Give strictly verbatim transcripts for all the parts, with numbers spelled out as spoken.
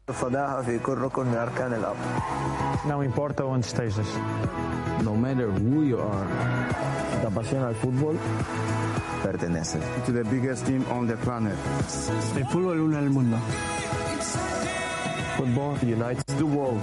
فضاها في كل ركن من أركان الأرض. Não importa onde estejas. No matter who you are. ¿Te apasiona el fútbol? Perteneces to the biggest team on the planet. El fútbol une el mundo. Football unites the world.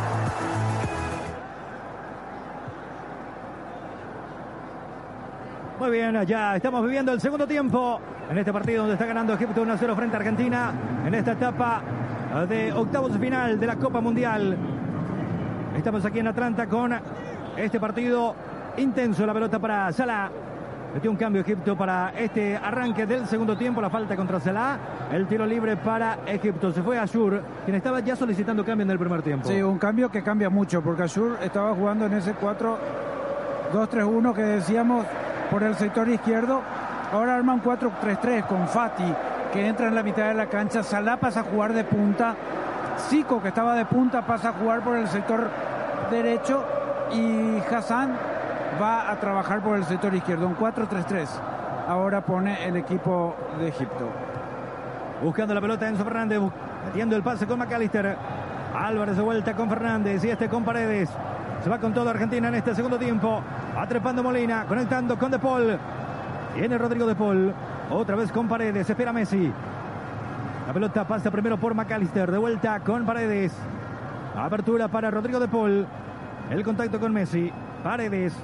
Muy bien, ya estamos viviendo el segundo tiempo en este partido donde está ganando Egipto uno a cero frente a Argentina en esta etapa de octavos de final de la Copa Mundial. Estamos aquí en Atlanta con este partido intenso. La pelota para Salah. Metió un cambio Egipto para este arranque del segundo tiempo. La falta contra Salah. El tiro libre para Egipto. Se fue Ashur, quien estaba ya solicitando cambio en el primer tiempo. Sí, un cambio que cambia mucho, porque Ashur estaba jugando en ese cuatro dos tres uno que decíamos por el sector izquierdo. Ahora arma un cuatro tres tres con Fati, que entra en la mitad de la cancha. Salah pasa a jugar de punta. Zico, que estaba de punta, pasa a jugar por el sector derecho. Y Hassan va a trabajar por el sector izquierdo. Un cuatro tres tres. Ahora pone el equipo de Egipto. Buscando la pelota Enzo Fernández, metiendo el pase con McAllister. Álvarez de vuelta con Fernández y este con Paredes. Se va con todo Argentina en este segundo tiempo. Atrepando Molina, conectando con De Paul. Viene Rodrigo De Paul. Otra vez con Paredes, espera Messi. La pelota pasa primero por McAllister. De vuelta con Paredes. Apertura para Rodrigo De Paul. El contacto con Messi. Paredes.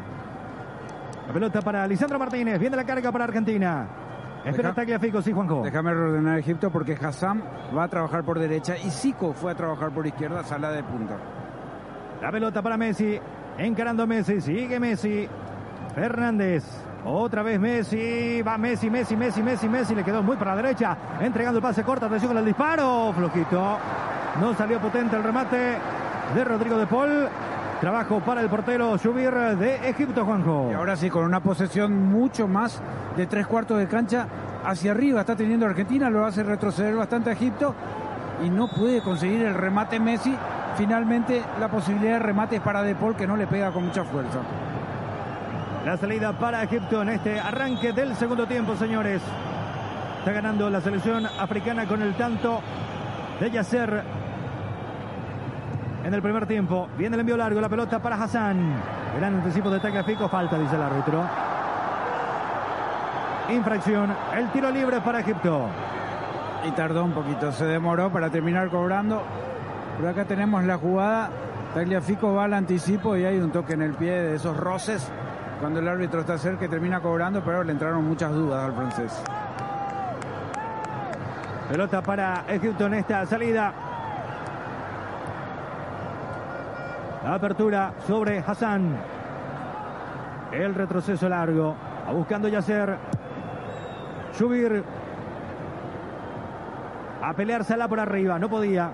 La pelota para Lisandro Martínez. Viene la carga para Argentina. Espera Deja, Tagliafico, sí, Juanjo. Déjame ordenar a Egipto porque Hassan va a trabajar por derecha y Zico fue a trabajar por izquierda, Salah de punta. La pelota para Messi. Encarando Messi. Sigue Messi. Fernández. Otra vez Messi. Va Messi, Messi, Messi, Messi, Messi. Le quedó muy para la derecha. Entregando el pase corto. Atención con el disparo. Flojito. No salió potente el remate de Rodrigo De Paul. Trabajo para el portero Shubir de Egipto, Juanjo. Y ahora sí, con una posesión mucho más de tres cuartos de cancha hacia arriba está teniendo Argentina, lo hace retroceder bastante a Egipto y no puede conseguir el remate Messi. Finalmente la posibilidad de remate es para De Paul, que no le pega con mucha fuerza. La salida para Egipto en este arranque del segundo tiempo, señores. Está ganando la selección africana con el tanto de Yasser. En el primer tiempo, viene el envío largo, la pelota para Hassan. Gran anticipo de Tagliafico, falta, dice el árbitro. Infracción, el tiro libre para Egipto. Y tardó un poquito, se demoró para terminar cobrando. Pero acá tenemos la jugada. Tagliafico va al anticipo y hay un toque en el pie de esos roces. Cuando el árbitro está cerca y termina cobrando, pero le entraron muchas dudas al francés. Pelota para Egipto en esta salida. La apertura sobre Hassan. El retroceso largo. Va buscando Yasser. Shubir. A pelear Salah por arriba. No podía.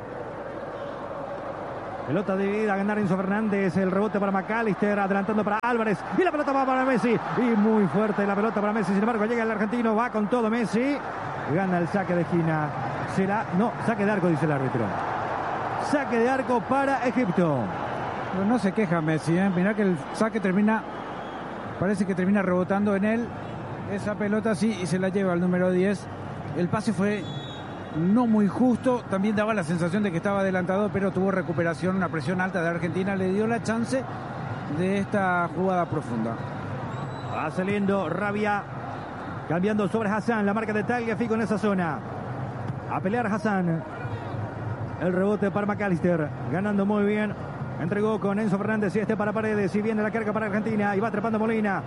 Pelota dividida a ganar Enzo Fernández. El rebote para McAllister. Adelantando para Álvarez. Y la pelota va para Messi. Y muy fuerte la pelota para Messi. Sin embargo, llega el argentino. Va con todo Messi. Gana el saque de esquina. Será. No, saque de arco, dice el árbitro. Saque de arco para Egipto. Pero no se queja Messi, ¿eh? Mirá que el saque termina, parece que termina rebotando en él. Esa pelota sí, y se la lleva al número diez. El pase fue no muy justo, también daba la sensación de que estaba adelantado, pero tuvo recuperación, una presión alta de Argentina, le dio la chance de esta jugada profunda. Va saliendo Rabia, cambiando sobre Hassan, la marca de Tagliafico en esa zona. A pelear Hassan. El rebote para McAllister, ganando muy bien. Entregó con Enzo Fernández y este para Paredes. Y viene la carga para Argentina. Y va atrapando Molina.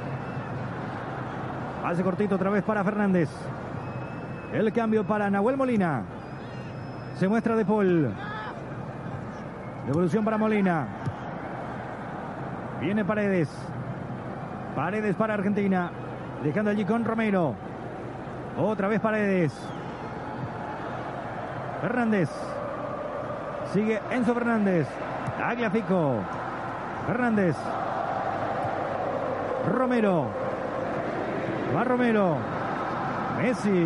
Pase cortito otra vez para Fernández. El cambio para Nahuel Molina. Se muestra De Paul. Devolución para Molina. Viene Paredes. Paredes para Argentina. Dejando allí con Romero. Otra vez Paredes. Fernández. Sigue Enzo Fernández. Tagliafico. Fernández. Romero. Va Romero. Messi.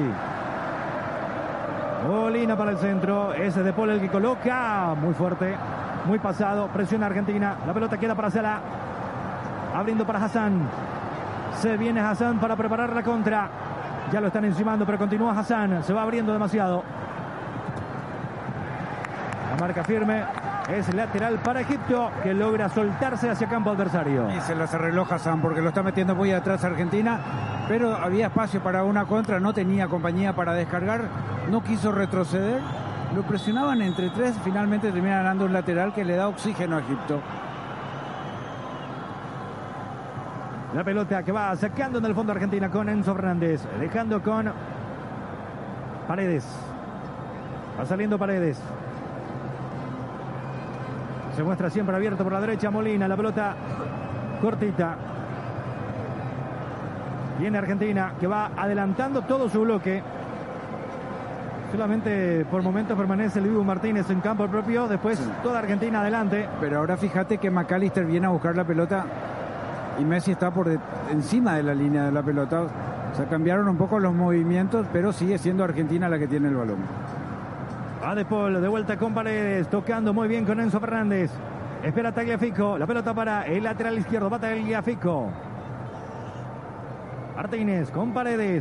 Molina para el centro. Ese De Paul el que coloca. Muy fuerte. Muy pasado. Presiona Argentina. La pelota queda para Salah. Abriendo para Hassan. Se viene Hassan para preparar la contra. Ya lo están encimando, pero continúa Hassan. Se va abriendo demasiado. La marca firme es lateral para Egipto, que logra soltarse hacia campo adversario. Y se las arregló Hassan porque lo está metiendo muy atrás Argentina, pero había espacio para una contra, no tenía compañía para descargar, no quiso retroceder, lo presionaban entre tres, finalmente termina ganando un lateral que le da oxígeno a Egipto. La pelota que va sacando en el fondo Argentina con Enzo Fernández, dejando con Paredes. Va saliendo Paredes. Se muestra siempre abierto por la derecha Molina, la pelota cortita. Viene Argentina, que va adelantando todo su bloque. Solamente por momentos permanece el Dibu Martínez en campo propio, después sí. Toda Argentina adelante. Pero ahora fíjate que McAllister viene a buscar la pelota y Messi está por de, encima de la línea de la pelota. O sea, cambiaron un poco los movimientos, pero sigue siendo Argentina la que tiene el balón. Va De Paul, de vuelta con Paredes, tocando muy bien con Enzo Fernández. Espera Tagliafico, la pelota para el lateral izquierdo, va Tagliafico. Martínez con Paredes.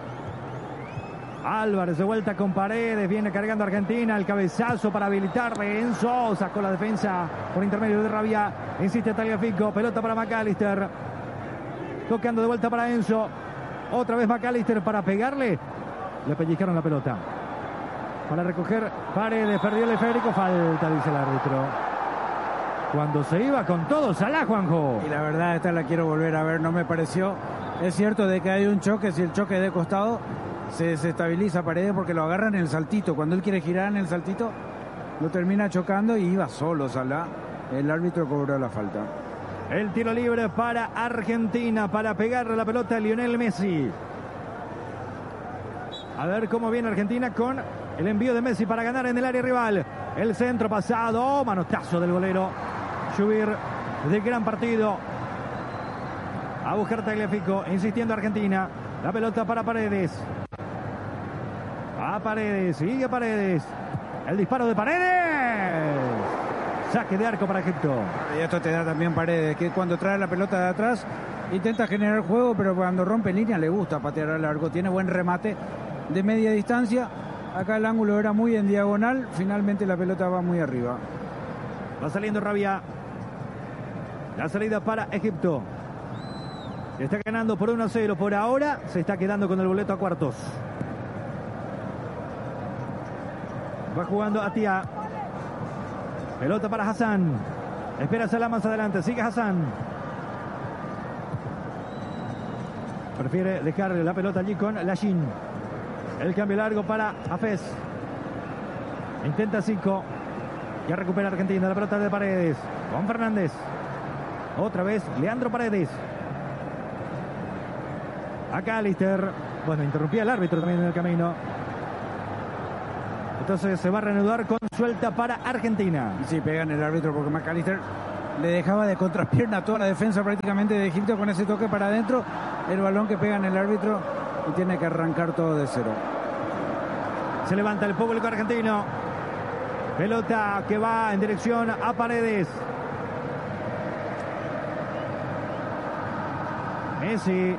Álvarez de vuelta con Paredes, viene cargando Argentina, el cabezazo para habilitar de Enzo, sacó la defensa por intermedio de Rabia, insiste Tagliafico, pelota para McAllister, tocando de vuelta para Enzo, otra vez McAllister para pegarle, le pellizcaron la pelota, para recoger Paredes, perdió el esférico, falta, dice el árbitro. Cuando se iba con todo Salah, Juanjo. Y la verdad esta la quiero volver a ver, no me pareció, es cierto de que hay un choque, si el choque es de costado, se desestabiliza Paredes porque lo agarran en el saltito. Cuando él quiere girar en el saltito, lo termina chocando y iba solo Salah. El árbitro cobró la falta. El tiro libre para Argentina, para pegarle la pelota a Lionel Messi. A ver cómo viene Argentina con el envío de Messi para ganar en el área rival. El centro pasado, manotazo del golero. Lluvir de gran partido. A buscar Tagliafico, insistiendo Argentina. La pelota para Paredes. A Paredes, sigue Paredes. El disparo de Paredes. Saque de arco para Egipto. Y esto te da también Paredes, que cuando trae la pelota de atrás intenta generar juego, pero cuando rompe línea le gusta patear al largo. Tiene buen remate de media distancia. Acá el ángulo era muy en diagonal. Finalmente la pelota va muy arriba. Va saliendo Rabia. La salida para Egipto. Está ganando por uno a cero. Por ahora se está quedando con el boleto a cuartos. Va jugando Atia. Pelota para Hassan. Espera Salah más adelante. Sigue Hassan. Prefiere dejarle la pelota allí con Lachin. El cambio largo para Hafez. Intenta Zico. Ya recupera Argentina. La pelota de Paredes. Juan Fernández. Otra vez Leandro Paredes. McAllister. Bueno, interrumpía el árbitro también en el camino. Entonces se va a reanudar con suelta para Argentina. Sí, pegan el árbitro porque McAllister le dejaba de contrapierna toda la defensa prácticamente de Egipto con ese toque para adentro. El balón que pega en el árbitro y tiene que arrancar todo de cero. Se levanta el público argentino. Pelota que va en dirección a Paredes. Messi.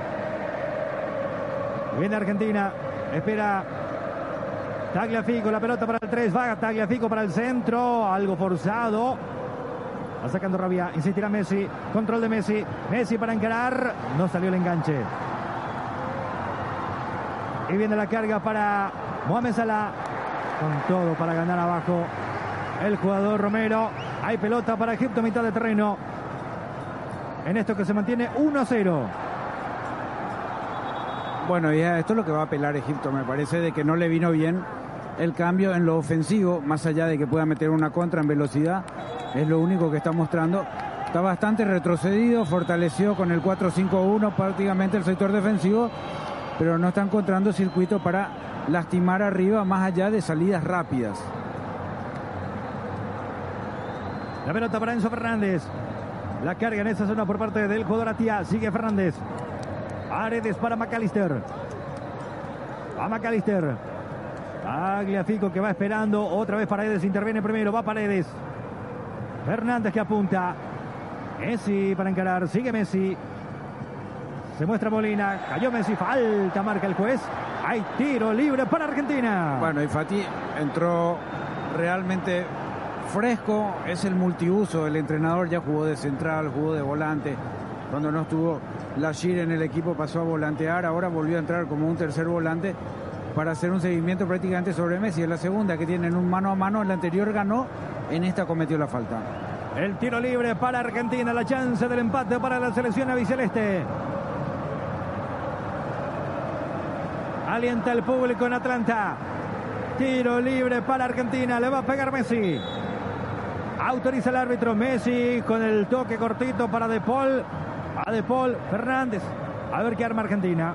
Viene Argentina. Espera Tagliafico, la pelota para el tres, va Tagliafico para el centro, algo forzado. Va sacando Rabia, insistirá Messi, control de Messi, Messi para encarar, no salió el enganche. Y viene la carga para Mohamed Salah, con todo para ganar abajo el jugador Romero. Hay pelota para Egipto, mitad de terreno. En esto que se mantiene uno a cero. Bueno, y esto es lo que va a apelar Egipto, me parece, de que no le vino bien el cambio en lo ofensivo, más allá de que pueda meter una contra en velocidad, es lo único que está mostrando. Está bastante retrocedido, fortaleció con el cuatro cinco uno prácticamente el sector defensivo, pero no está encontrando circuito para lastimar arriba, más allá de salidas rápidas. La pelota para Enzo Fernández. La carga en esa zona por parte del jugador Atia. Sigue Fernández. Paredes para McAllister. Va McAllister. Tagliafico que va esperando. Otra vez Paredes interviene primero. Va Paredes. Fernández que apunta. Messi para encarar. Sigue Messi. Se muestra Molina. Cayó Messi. Falta marca el juez. Hay tiro libre para Argentina. Bueno, y Fati entró realmente fresco, es el multiuso. El entrenador ya jugó de central, jugó de volante. Cuando no estuvo Lashir en el equipo pasó a volantear, ahora volvió a entrar como un tercer volante para hacer un seguimiento prácticamente sobre Messi. En la segunda que tienen un mano a mano, en la anterior ganó, en esta cometió la falta. El tiro libre para Argentina, la chance del empate para la selección albiceleste. Alienta el público en Atlanta. Tiro libre para Argentina, le va a pegar Messi. Autoriza el árbitro. Messi con el toque cortito para De Paul. A De Paul, Fernández. A ver qué arma Argentina.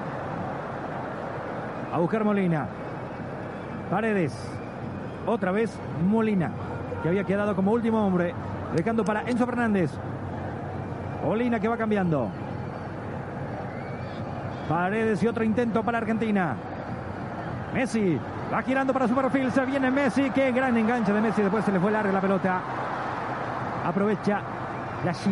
A buscar Molina. Paredes. Otra vez Molina, que había quedado como último hombre. Dejando para Enzo Fernández. Molina que va cambiando. Paredes y otro intento para Argentina. Messi va girando para su perfil. Se viene Messi. Qué gran enganche de Messi. Después se le fue larga la pelota. Aprovecha Lashir.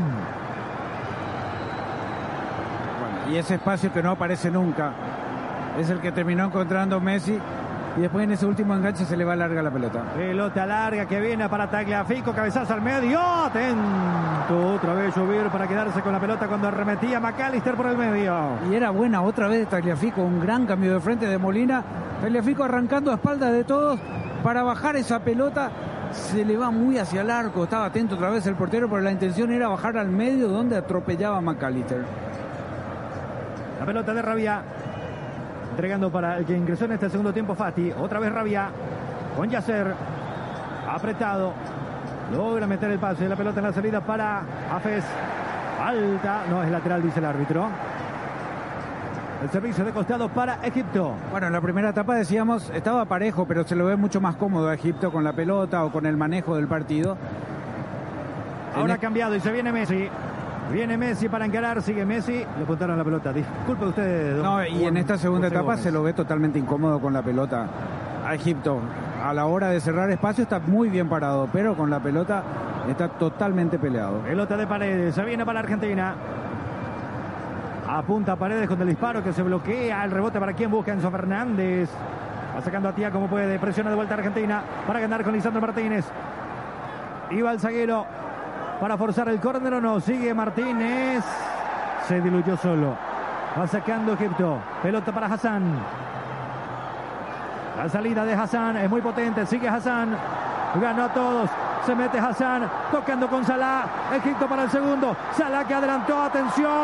Bueno, y ese espacio que no aparece nunca es el que terminó encontrando Messi. Y después en ese último enganche se le va larga la pelota. Pelota larga que viene para Tagliafico. Cabezazo al medio. Atento. Otra vez Llover para quedarse con la pelota cuando arremetía McAllister por el medio. Y era buena otra vez de Tagliafico. Un gran cambio de frente de Molina. Tagliafico arrancando a espaldas de todos para bajar esa pelota. Se le va muy hacia el arco. Estaba atento otra vez el portero, pero la intención era bajar al medio donde atropellaba a McAllister. La pelota de Rabia. Entregando para el que ingresó en este segundo tiempo, Fati. Otra vez Rabia con Yasser. Apretado. Logra meter el pase. La pelota en la salida para Hafez. Falta. No, es lateral, dice el árbitro. El servicio de costado para Egipto. Bueno, en la primera etapa decíamos, estaba parejo, pero se lo ve mucho más cómodo a Egipto con la pelota o con el manejo del partido. Ahora ha el... cambiado y se viene Messi. Viene Messi para encarar, sigue Messi. Le apuntaron la pelota. Disculpe usted. No, y en esta segunda José etapa Gómez. se lo ve totalmente incómodo con la pelota a Egipto. A la hora de cerrar espacio está muy bien parado, pero con la pelota está totalmente peleado. Pelota de Paredes, se viene para Argentina. Apunta a Paredes con el disparo que se bloquea. El rebote para quien busca Enzo Fernández. Va sacando a Tía como puede. Presiona de vuelta a Argentina para ganar con Lisandro Martínez. Iba el zaguero para forzar el córner o no. Sigue Martínez. Se diluyó solo. Va sacando Egipto. Pelota para Hassan. La salida de Hassan es muy potente. Sigue Hassan. Ganó a todos. Se mete Hassan. Tocando con Salah. Egipto para el segundo. Salah que adelantó. Atención.